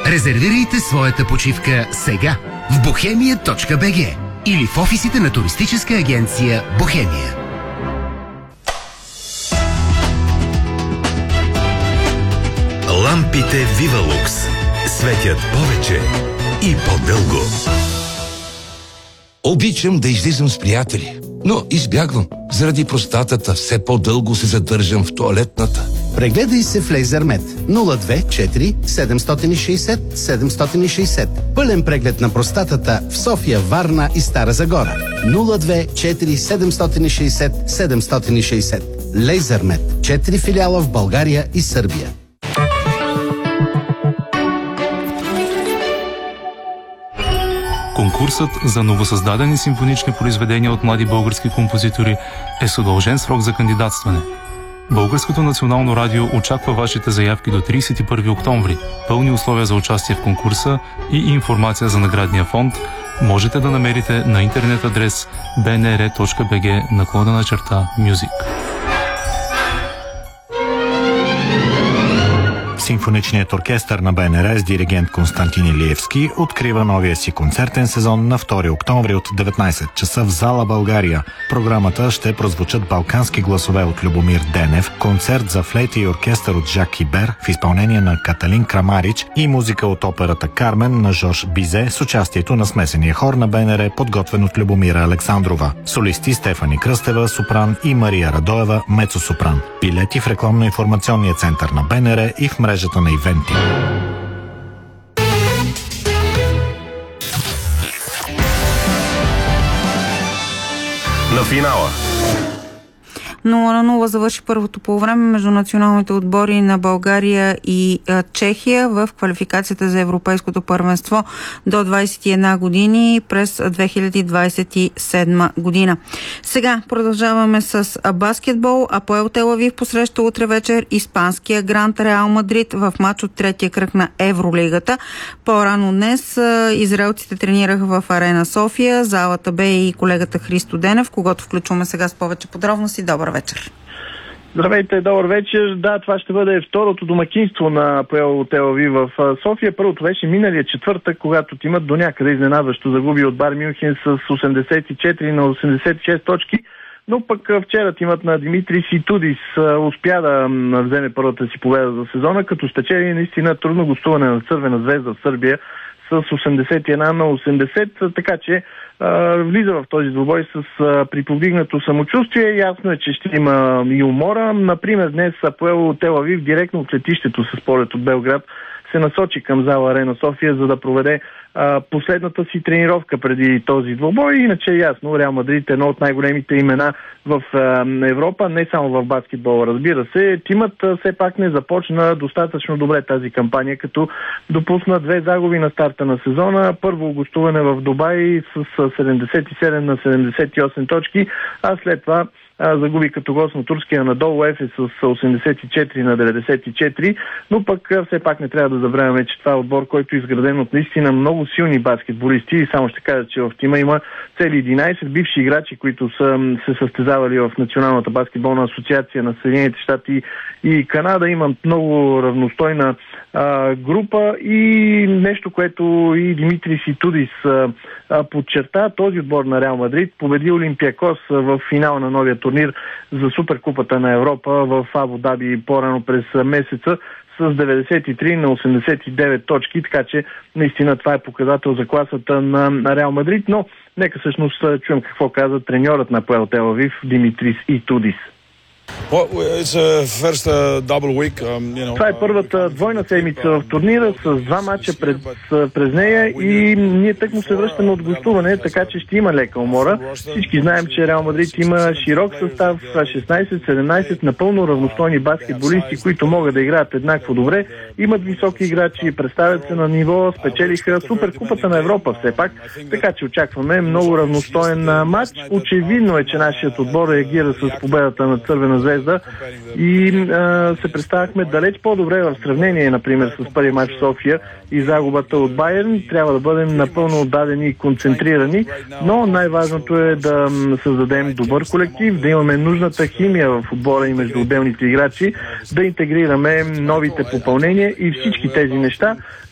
Резервирайте своята почивка сега в bohemia.bg или в офисите на туристическа агенция Бохемия. Лампите Вивалукс светят повече и по-дълго. Обичам да излизам с приятели, но избягвам. Заради простатата все по-дълго се задържам в тоалетната. Прегледай се в Лейзермед 024 760 760. Пълен преглед на простатата в София, Варна и Стара Загора. 024 760 760. Лейзермед. 4 филиала в България и Сърбия. Конкурсът за новосъздадени симфонични произведения от млади български композитори е с удължен срок за кандидатстване. Българското национално радио очаква вашите заявки до 31 октомври. Пълни условия за участие в конкурса и информация за наградния фонд можете да намерите на интернет адрес bnr.bg/music. Симфоничният оркестър на БНР с диригент Константин Илиевски открива новия си концертен сезон на 2 октомври от 19 часа в зала България. В програмата ще прозвучат балкански гласове от Любомир Денев, концерт за флейта и оркестър от Жак Кибер в изпълнение на Каталин Крамарич и музика от операта Кармен на Жорж Бизе с участието на смесения хор на БНР, подготвен от Любомира Александрова. Солисти Стефани Кръстева, сопран, и Мария Радоева, мецо-сопран. Билети в рекламно-информационния център на БНР и в мрежата на ивенти. На финала 0-0 завърши първото полувреме между националните отбори на България и Чехия в квалификацията за Европейското първенство до 21 години през 2027 година. Сега продължаваме с баскетбол. АПОЕЛ Тел Авив посреща утре вечер испанския Гранд Реал Мадрид в матч от третия кръг на Евролигата. По-рано днес израелците тренираха в Арена София. Залата бе и колегата Христо Денев, когото включваме сега с повече подробности. Добър вечер. Здравейте, добър вечер. Да, това ще бъде второто домакинство на АПОЕЛ Тел Авив в София. Първото беше миналия четвъртък, когато тимът до някъде изненадващо загуби от Бар Мюнхен с 84 на 86 точки. Но пък вчера тимът на Димитрис Итудис успя да вземе първата си победа за сезона, като спечели наистина трудно гостуване на Цървена звезда в Сърбия с 81 на 80, така че влиза в този двубой с приповдигнато самочувствие. Ясно е, че ще има и умора. Например, днес АПОЕЛ Тел Авив директно от летището с полет от Белград се насочи към зала Арена София, за да проведе последната си тренировка преди този двубой. Иначе е ясно, Реал Мадрид е едно от най-големите имена в Европа, не само в баскетбола, разбира се. Тимът все пак не започна достатъчно добре тази кампания, като допусна 2 загуби на старта на сезона. Първо гостуване в Дубай с 77 на 78 точки, а след това загуби като гост на турския надолу Ефес с 84 на 94, но пък все пак не трябва да забравяме, че това е отбор, който е изграден от наистина много силни баскетболисти и само ще кажа, че в тима има цели 11 бивши играчи, които са се състезавали в Националната баскетболна асоциация на Съединените щати и Канада. Има много равностойна група и нещо, което и Димитрис Итудис подчерта, този отбор на Реал Мадрид победи Олимпиакос в финала на новия турнир за Суперкупата на Европа в Абу Даби по-рано през месеца с 93 на 89 точки, така че наистина това е показател за класата на Реал Мадрид, но нека всъщност чуем какво каза треньорът на АПОЕЛ Тел Авив Димитрис Итудис. Това е първата двойна седмица в турнира с 2 мача през нея и ние тъкмо се връщаме от гостуване, така че ще има лека умора. Всички знаем, че Реал Мадрид има широк състав, 16-17 напълно равностойни баскетболисти, които могат да играят еднакво добре, имат високи играчи, представят се на ниво, спечелиха Суперкупата на Европа все пак, така че очакваме много равностоен матч. Очевидно е, че нашият отбор реагира с победата на Цървена звезда и се представяхме далеч по-добре в сравнение, например, с първия мач в София и загубата от Байерн. Трябва да бъдем напълно отдадени и концентрирани, но най-важното е да създадем добър колектив, да имаме нужната химия в отбора и между отделните играчи, да интегрираме новите попълнения и всички тези неща